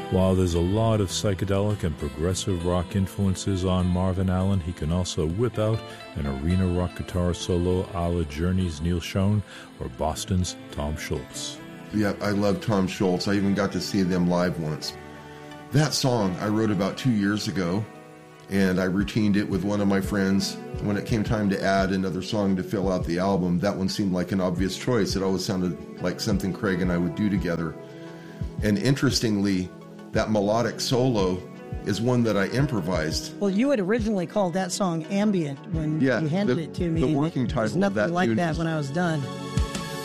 While there's a lot of psychedelic and progressive rock influences on Marvin Allen, he can also whip out an arena rock guitar solo a la Journey's Neil Schon or Boston's Tom Schultz. Yeah, I love Tom Schultz. I even got to see them live once. That song I wrote about 2 years ago, and I routined it with one of my friends. When it came time to add another song to fill out the album, that one seemed like an obvious choice. It always sounded like something Craig and I would do together. And interestingly, that melodic solo is one that I improvised. Well, you had originally called that song Ambient when you handed it to me. The working title There's nothing of that like tune that when I was done.